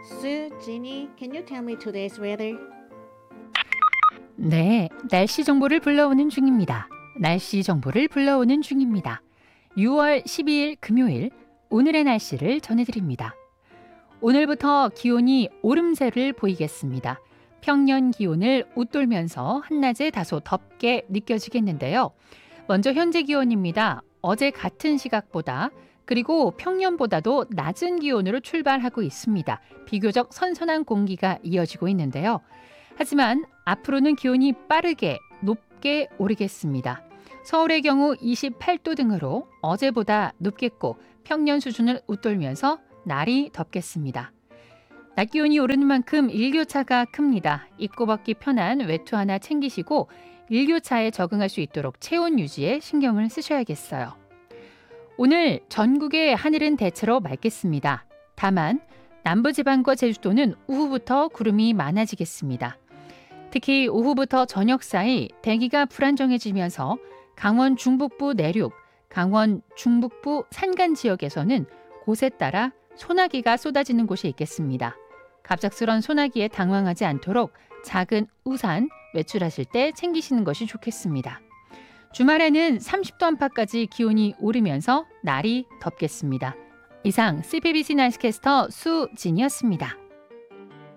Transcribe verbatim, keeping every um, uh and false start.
Sue, Ginny, can you tell me today's weather? 네, 날씨 정보를 불러오는 중입니다. 날씨 정보를 불러오는 중입니다. 유월 십이일 금요일, 오늘의 날씨를 전해드립니다. 오늘부터 기온이 오름세를 보이겠습니다. 평년 기온을 웃돌면서 한낮에 다소 덥게 느껴지겠는데요. 먼저 현재 기온입니다. 어제 같은 시각보다 그리고 평년보다도 낮은 기온으로 출발하고 있습니다. 비교적 선선한 공기가 이어지고 있는데요. 하지만 앞으로는 기온이 빠르게 높게 오르겠습니다. 서울의 경우 이십팔 도 등으로 어제보다 높겠고 평년 수준을 웃돌면서 날이 덥겠습니다. 낮 기온이 오르는 만큼 일교차가 큽니다. 입고 벗기 편한 외투 하나 챙기시고 일교차에 적응할 수 있도록 체온 유지에 신경을 쓰셔야겠어요. 오늘 전국의 하늘은 대체로 맑겠습니다. 다만 남부지방과 제주도는 오후부터 구름이 많아지겠습니다. 특히 오후부터 저녁 사이 대기가 불안정해지면서 강원 중북부 내륙, 강원 중북부 산간 지역에서는 곳에 따라 소나기가 쏟아지는 곳이 있겠습니다. 갑작스런 소나기에 당황하지 않도록 작은 우산 외출하실 때 챙기시는 것이 좋겠습니다. 주말에는 삼십 도 안팎까지 기온이 오르면서 날이 덥겠습니다. 이상 씨피비씨 날씨캐스터 수진이었습니다.